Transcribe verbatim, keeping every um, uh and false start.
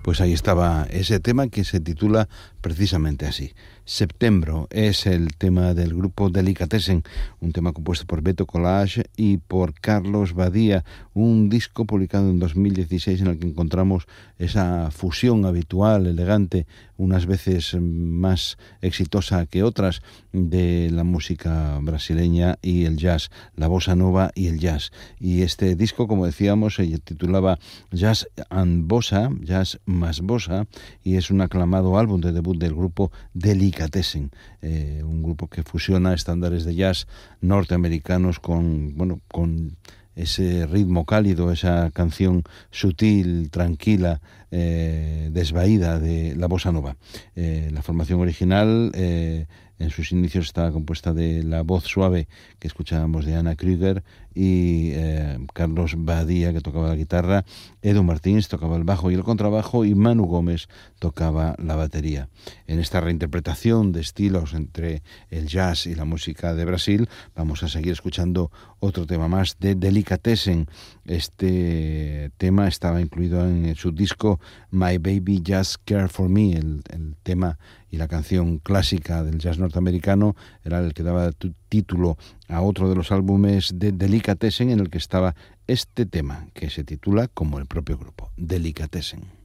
Pues ahí estaba ese tema que se titula precisamente así. Septembro es el tema del grupo Delicatessen, un tema compuesto por Beto Collage y por Carlos Badía, un disco publicado en dos mil dieciséis en el que encontramos esa fusión habitual, elegante, unas veces más exitosa que otras, de la música brasileña y el jazz, la bossa nova y el jazz. Y este disco, como decíamos, se titulaba Jazz and Bossa, Jazz más Bossa, y es un aclamado álbum de debut del grupo Delicatessen, eh, un grupo que fusiona estándares de jazz norteamericanos con, bueno, con ese ritmo cálido, esa canción sutil, tranquila, eh, desvaída de la bossa nova. Eh, la formación original eh, en sus inicios estaba compuesta de la voz suave que escuchábamos de Ana Krüger y eh, Carlos Badía, que tocaba la guitarra, Edu Martins tocaba el bajo y el contrabajo, y Manu Gómez tocaba la batería. En esta reinterpretación de estilos entre el jazz y la música de Brasil, vamos a seguir escuchando otro tema más de Delicatessen. Este tema estaba incluido en su disco My Baby Just Care For Me, el, el tema y la canción clásica del jazz norteamericano, era el que daba título a otro de los álbumes de Delicatessen, en el que estaba este tema, que se titula como el propio grupo, Delicatessen.